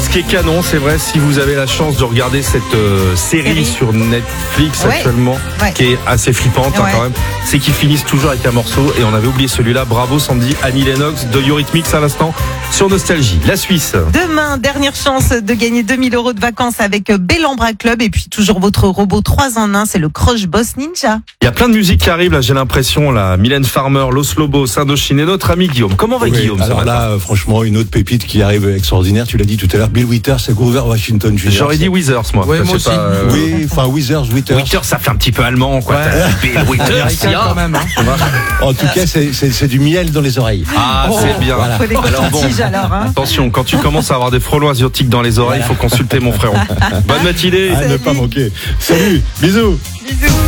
ce qui est canon, c'est vrai, si vous avez la chance de regarder cette série sur Netflix actuellement, qui est assez flippante quand même, c'est qu'ils finissent toujours avec un morceau, et on avait oublié celui-là. Bravo Sandy, Annie Lennox de Eurythmics à l'instant sur Nostalgie. La Suisse. Demain, dernière chance de gagner 2000 € de vacances avec Bellambra Club, et puis toujours votre robot 3 en 1, c'est le Crush Boss Ninja. Il y a plein de musique qui arrive là, j'ai l'impression, là. Mylène Farmer, Los Lobos, Indochine et notre ami Guillaume. Comment va Guillaume? Alors là, franchement, une autre pépite qui arrive extraordinaire, tu l'as dit tout à l'heure, Bill Withers et Grover Washington Jr. J'aurais dit Withers, moi. Ouais, moi aussi. Oui, enfin Withers. Withers, ça fait un petit peu allemand, quoi. Bill Withers, quand même, hein. En tout cas, c'est du miel dans les oreilles. Ah, c'est bien. Faut des tiges alors, hein. Attention, quand tu commences à avoir des frelons asiatiques dans les oreilles, il faut consulter mon frérot. Bonne matinée. À ne pas manquer. Salut, bisous. Bisous.